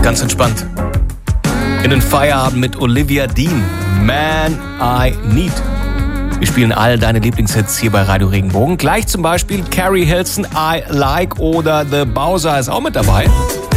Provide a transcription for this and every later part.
Ganz entspannt. In den Feierabend mit Olivia Dean. Man I Need. Wir spielen all deine Lieblingshits hier bei Radio Regenbogen. Gleich zum Beispiel Carrie Hilson, I Like, oder The Bowser ist auch mit dabei.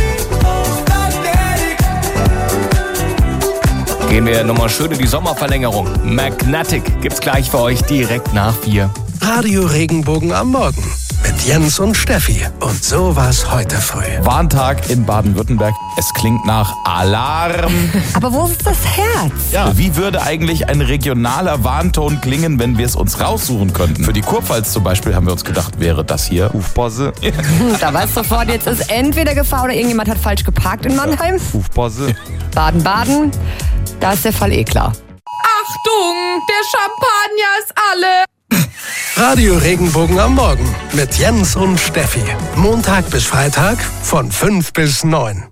Gehen wir nochmal schön in die Sommerverlängerung. Magnetic gibt's gleich für euch direkt nach 4. Radio Regenbogen am Morgen mit Jens und Steffi. Und so war's heute früh. Warntag in Baden-Württemberg. Es klingt nach Alarm. Aber wo ist das Herz? Ja, wie würde eigentlich ein regionaler Warnton klingen, wenn wir es uns raussuchen könnten? Für die Kurpfalz zum Beispiel haben wir uns gedacht, wäre das hier Hufbosse. Da weißt du sofort, jetzt ist entweder Gefahr oder irgendjemand hat falsch geparkt in Mannheim. Hufbosse. Baden-Baden, da ist der Fall eh klar. Achtung, der Champagner ist alle. Radio Regenbogen am Morgen mit Jens und Steffi. Montag bis Freitag von 5 bis 9.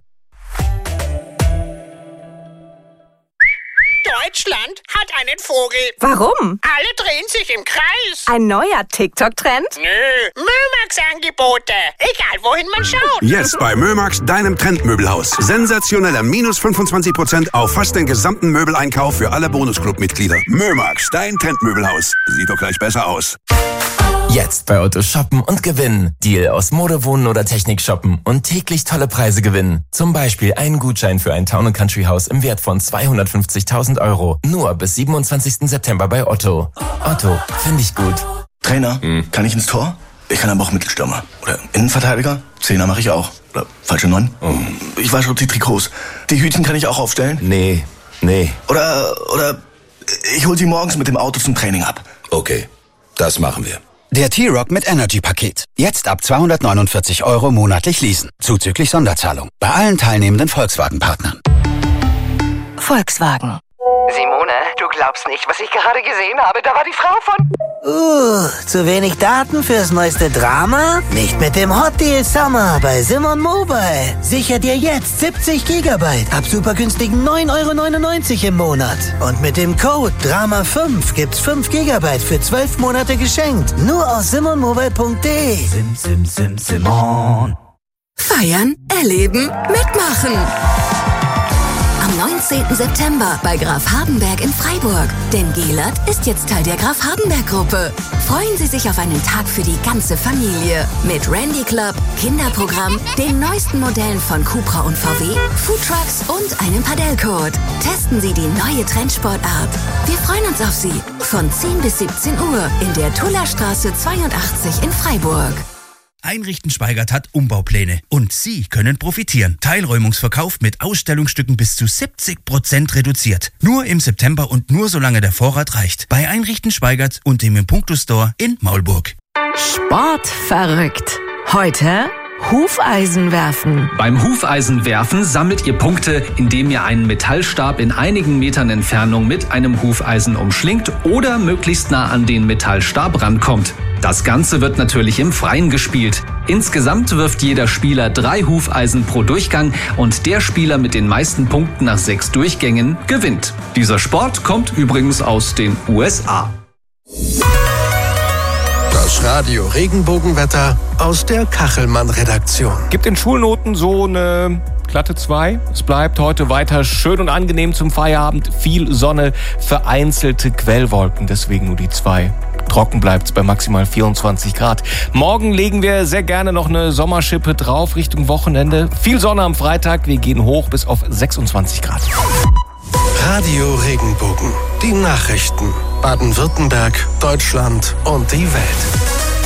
Deutschland hat einen Vogel. Warum? Alle drehen sich im Kreis. Ein neuer TikTok-Trend? Nö, Mömax-Angebote. Egal, wohin man schaut. Jetzt bei Mömax, deinem Trendmöbelhaus. Sensationeller minus 25% auf fast den gesamten Möbeleinkauf für alle Bonusclub-Mitglieder. Mömax, dein Trendmöbelhaus. Sieht doch gleich besser aus. Jetzt bei Otto shoppen und gewinnen. Deal aus Mode, Wohnen oder Technik shoppen und täglich tolle Preise gewinnen. Zum Beispiel einen Gutschein für ein Town & Country Haus im Wert von 250.000 Euro. Nur bis 27. September bei Otto. Otto, finde ich gut. Trainer, kann ich ins Tor? Ich kann aber auch Mittelstürmer. Oder Innenverteidiger? Zehner mache ich auch. Oder falsche 9? Ich wasche die Trikots. Die Hütchen kann ich auch aufstellen? Nee. Oder ich hol sie morgens mit dem Auto zum Training ab. Okay, das machen wir. Der T-Rock mit Energy-Paket. Jetzt ab 249 Euro monatlich leasen. Zuzüglich Sonderzahlung. Bei allen teilnehmenden Volkswagen-Partnern. Volkswagen. Simone, du glaubst nicht, was ich gerade gesehen habe. Da war die Frau von... zu wenig Daten fürs neueste Drama? Nicht mit dem Hot Deal Summer bei Simon Mobile. Sicher dir jetzt 70 Gigabyte ab super günstigen 9,99 € im Monat. Und mit dem Code DRAMA5 gibt's 5 Gigabyte für 12 Monate geschenkt. Nur aus simonmobile.de. Simon. Feiern, erleben, mitmachen. Am 19. September bei Graf Hardenberg in Freiburg. Denn Gelert ist jetzt Teil der Graf Hardenberg-Gruppe. Freuen Sie sich auf einen Tag für die ganze Familie. Mit Randy Club, Kinderprogramm, den neuesten Modellen von Cupra und VW, Foodtrucks und einem Padellcode. Testen Sie die neue Trendsportart. Wir freuen uns auf Sie. Von 10 bis 17 Uhr in der Tullerstraße 82 in Freiburg. Einrichten Schweigert hat Umbaupläne und Sie können profitieren. Teilräumungsverkauf mit Ausstellungsstücken bis zu 70% reduziert. Nur im September und nur solange der Vorrat reicht. Bei Einrichten Schweigert und dem Impuncto Store in Maulburg. Sport verrückt. Heute Hufeisenwerfen. Beim Hufeisenwerfen sammelt ihr Punkte, indem ihr einen Metallstab in einigen Metern Entfernung mit einem Hufeisen umschlingt oder möglichst nah an den Metallstab rankommt. Das Ganze wird natürlich im Freien gespielt. Insgesamt wirft jeder Spieler 3 Hufeisen pro Durchgang und der Spieler mit den meisten Punkten nach 6 Durchgängen gewinnt. Dieser Sport kommt übrigens aus den USA. Das Radio Regenbogenwetter aus der Kachelmann-Redaktion. Gibt in Schulnoten so eine glatte 2. Es bleibt heute weiter schön und angenehm zum Feierabend. Viel Sonne, vereinzelte Quellwolken, deswegen nur die 2. Trocken bleibt's bei maximal 24 Grad. Morgen legen wir sehr gerne noch eine Sommerschippe drauf Richtung Wochenende. Viel Sonne am Freitag, wir gehen hoch bis auf 26 Grad. Radio Regenbogen, die Nachrichten. Baden-Württemberg, Deutschland und die Welt.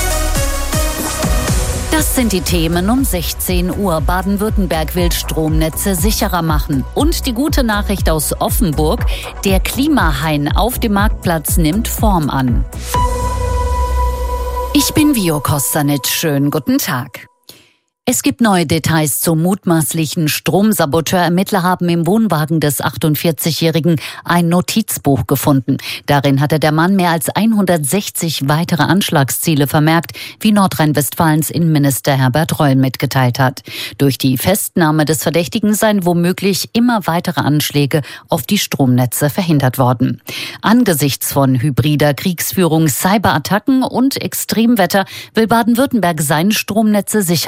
Das sind die Themen um 16 Uhr. Baden-Württemberg will Stromnetze sicherer machen. Und die gute Nachricht aus Offenburg: Der Klimahain auf dem Marktplatz nimmt Form an. Ich bin Vio Kostanic. Schönen guten Tag. Es gibt neue Details zum mutmaßlichen Stromsaboteur. Ermittler haben im Wohnwagen des 48-Jährigen ein Notizbuch gefunden. Darin hatte der Mann mehr als 160 weitere Anschlagsziele vermerkt, wie Nordrhein-Westfalens Innenminister Herbert Reul mitgeteilt hat. Durch die Festnahme des Verdächtigen seien womöglich immer weitere Anschläge auf die Stromnetze verhindert worden. Angesichts von hybrider Kriegsführung, Cyberattacken und Extremwetter will Baden-Württemberg seine Stromnetze sicherer machen.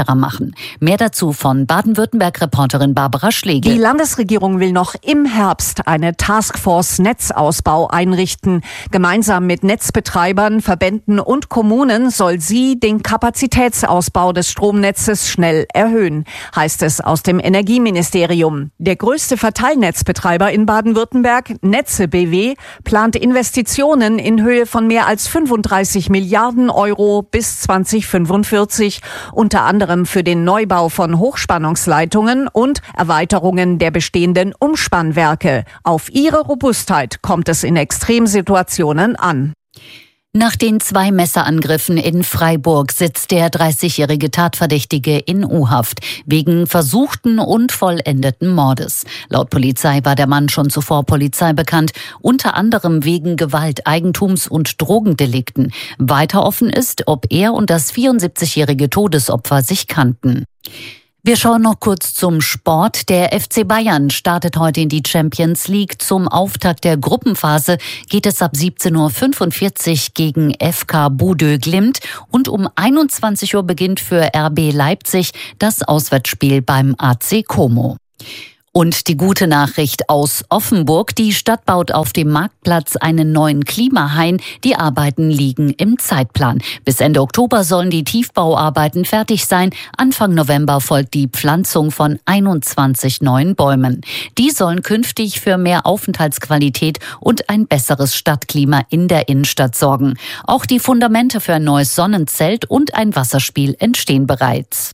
suchen. Mehr dazu von Baden-Württemberg-Reporterin Barbara Schlegel. Die Landesregierung will noch im Herbst eine Taskforce Netzausbau einrichten. Gemeinsam mit Netzbetreibern, Verbänden und Kommunen soll sie den Kapazitätsausbau des Stromnetzes schnell erhöhen, heißt es aus dem Energieministerium. Der größte Verteilnetzbetreiber in Baden-Württemberg, Netze BW, plant Investitionen in Höhe von mehr als 35 Milliarden Euro bis 2045, unter anderem für den Neubau von Hochspannungsleitungen und Erweiterungen der bestehenden Umspannwerke. Auf ihre Robustheit kommt es in Extremsituationen an. Nach den 2 Messerangriffen in Freiburg sitzt der 30-jährige Tatverdächtige in U-Haft wegen versuchten und vollendeten Mordes. Laut Polizei war der Mann schon zuvor Polizei bekannt, unter anderem wegen Gewalt-, Eigentums- und Drogendelikten. Weiter offen ist, ob er und das 74-jährige Todesopfer sich kannten. Wir schauen noch kurz zum Sport. Der FC Bayern startet heute in die Champions League. Zum Auftakt der Gruppenphase geht es ab 17.45 Uhr gegen FK Bodø Glimt und um 21 Uhr beginnt für RB Leipzig das Auswärtsspiel beim AC Como. Und die gute Nachricht aus Offenburg. Die Stadt baut auf dem Marktplatz einen neuen Klimahain. Die Arbeiten liegen im Zeitplan. Bis Ende Oktober sollen die Tiefbauarbeiten fertig sein. Anfang November folgt die Pflanzung von 21 neuen Bäumen. Die sollen künftig für mehr Aufenthaltsqualität und ein besseres Stadtklima in der Innenstadt sorgen. Auch die Fundamente für ein neues Sonnenzelt und ein Wasserspiel entstehen bereits.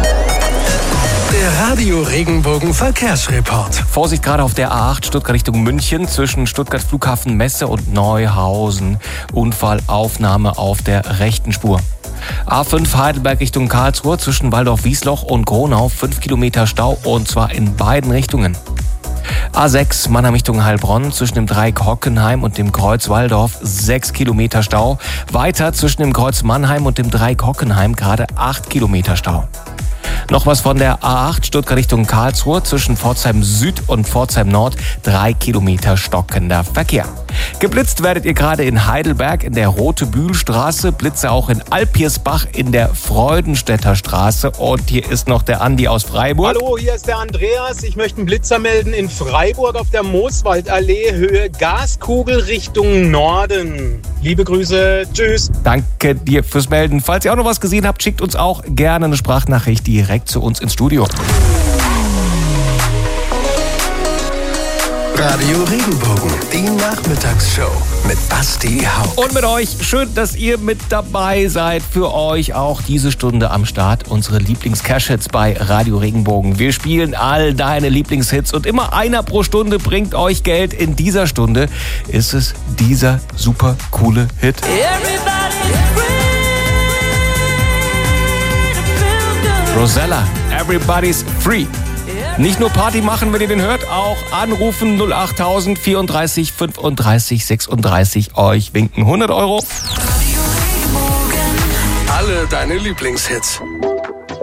Der Radio Regenbogen Verkehrsreport. Vorsicht gerade auf der A8 Stuttgart Richtung München zwischen Stuttgart Flughafen Messe und Neuhausen. Unfallaufnahme auf der rechten Spur. A5 Heidelberg Richtung Karlsruhe zwischen Waldorf-Wiesloch und Gronau 5 Kilometer Stau und zwar in beiden Richtungen. A6 Mannheim Richtung Heilbronn zwischen dem Dreieck Hockenheim und dem Kreuz Walldorf 6 Kilometer Stau. Weiter zwischen dem Kreuz Mannheim und dem Dreieck Hockenheim gerade 8 Kilometer Stau. Noch was von der A8 Stuttgart Richtung Karlsruhe zwischen Pforzheim Süd und Pforzheim Nord 3 Kilometer stockender Verkehr. Geblitzt werdet ihr gerade in Heidelberg in der Rote-Bühl-Straße, Blitze auch in Alpiersbach in der Freudenstädter Straße und hier ist noch der Andi aus Freiburg. Hallo, hier ist der Andreas. Ich möchte einen Blitzer melden in Freiburg auf der Mooswaldallee, Höhe Gaskugel Richtung Norden. Liebe Grüße, tschüss. Danke dir fürs Melden. Falls ihr auch noch was gesehen habt, schickt uns auch gerne eine Sprachnachricht direkt zu uns ins Studio. Radio Regenbogen, die Nachmittagsshow mit Basti Hauck. Und mit euch, schön, dass ihr mit dabei seid. Für euch auch diese Stunde am Start. Unsere Lieblings-Cash-Hits bei Radio Regenbogen. Wir spielen all deine Lieblingshits und immer einer pro Stunde bringt euch Geld. In dieser Stunde ist es dieser super coole Hit. Rosella, Everybody's Free. Nicht nur Party machen, wenn ihr den hört, auch anrufen 08000 34 35 36. Euch winken 100 €. Alle deine Lieblingshits.